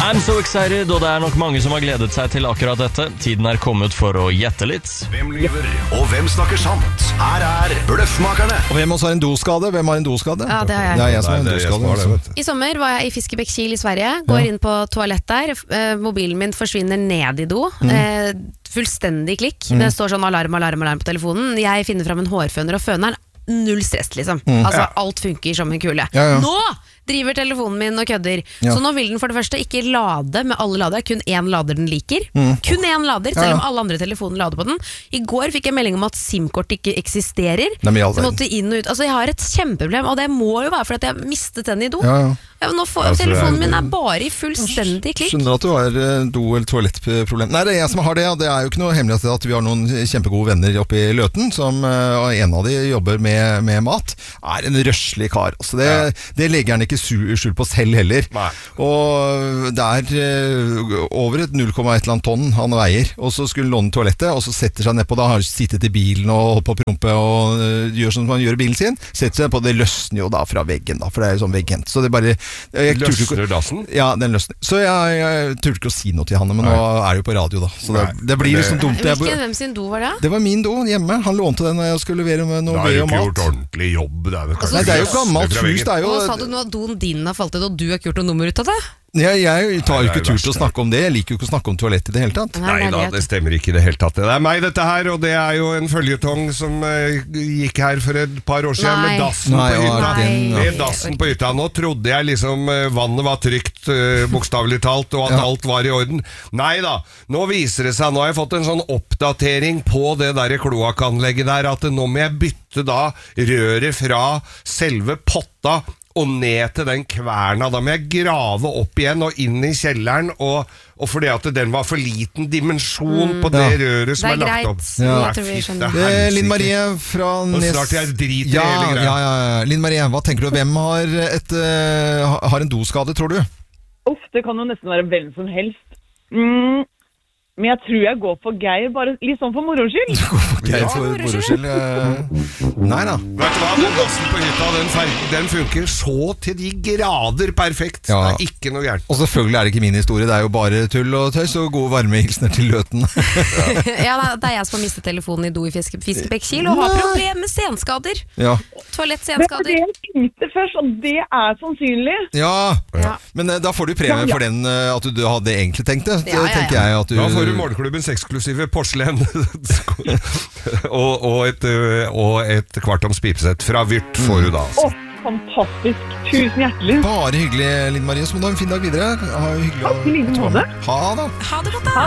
I'm so excited, og det nok mange som har gledet seg til akkurat dette. Tiden kommet for å gjette litt. Hvem lyver, og hvem snakker sant? Her Bløffmakerne. Og hvem også har en doskade? Hvem har en doskade? Ja, det har jeg. Det er jeg som har en doskade. I sommer var jeg i Fiskebæk-Kiel i Sverige. Går inn på toalett der. Mobilen min forsvinner ned i do. Fullstendig klikk. Det står sånn alarm på telefonen. Jeg finner fram en hårføner og føneren. Null stress liksom. Altså alt funker som en kule. Nå driver telefonen min og kødder. Så nå vil den for det første ikke lade med alle lader. Kun én lader den liker. Kun én lader, selv om alle andre telefoner lader på den. I går fikk jeg melding om at SIM-kort ikke eksisterer. Så jeg måtte inn og ut. Altså jeg har et kjempeproblem, og det må jo være fordi jeg mistet den i do. Nå telefonen min bare i fullstendig klikk. Skjønner at du har do- eller toalettproblem. Nei, det er jeg som har det, og det er jo ikke noe hemmelighet at vi har noen kjempegode venner oppe i Løten, som en av de jobber med mat, er en røslig kar. Altså det legger han ikke skjul på selv heller. Og det er over et 0,1 tonn han veier, og så skulle han låne toalettet, og så setter seg ned på det, har sittet i bilen og holdt på å prompe og gjør sånn som han gjør i bilen sin, setter seg på, det løsner jo da fra veggen da, for det er jo sånn vegghendt, så det bare løsner dassen? Ja, den løsner. Så jeg turte ikke å si noe til han, men nå er det jo på radio da, så det blir liksom dumt. Hvem sin do var det? Det var min do hjemme, han lånte den når jeg skulle levere med noe ved og mat. Da har du ikke gjort ordentlig jobb. Nei, det er jo gammelt hus, det er jo... Og sa du nå at doen din har falt ut, og du har ikke gjort noe nummer ut av det? Jeg tar jo ikke tur til å snakke om det. Jeg liker jo ikke å snakke om toalett i det hele tatt. Nei da, det stemmer ikke i det hele tatt. Det er meg dette her, og det er jo en føljetong som gikk her for et par år siden med dassen på hytta. Med dassen på hytta. Nå trodde jeg liksom vannet var trygt, bokstavelig talt, og at alt var i orden. Nei da, nå viser det seg, nå har jeg fått en sånn oppdatering på det der kloakkanlegget der, at nå må jeg bytte da røret fra selve potta og ned til den kverna. Da må jeg grave opp igjen og inn i kjelleren, og fordi at den var for liten dimensjon på det røret som lagt opp. Linn Marie fra Nes... Snart jeg driter i hele greia. Linn Marie, hva tenker du? Hvem har en doskade, tror du? Det kan jo nesten være hvem som helst. Men jeg tror jeg går for Geir, bare litt sånn for moro skyld. Geir for moro skyld? Nei da. Vet du hva, den dassen på hytta, den funker så til de grader perfekt. Det er ikke noe gærent. Og selvfølgelig er det ikke min historie, det er jo bare tull og tøys og gode varme hilsner til Løten. Det er jeg som har mistet telefonen i do i Fiskebæk-Kiel og har problemer med senskader. Toalettsenskader. Det jeg tenkte først, og det er sannsynlig. Men da får du premie for den at du hadde egentlig tenkt det, tenker jeg at du... Da får du morgenklubbens eksklusive porselen og et kvartoms pipesett fra Vyrt får du da. Fantastisk. Tusen hjertelig. Bare hyggelig, Linn Marie. Så må du ha en fin dag videre. Takk, i like måte. Ha det. Ha det godt da.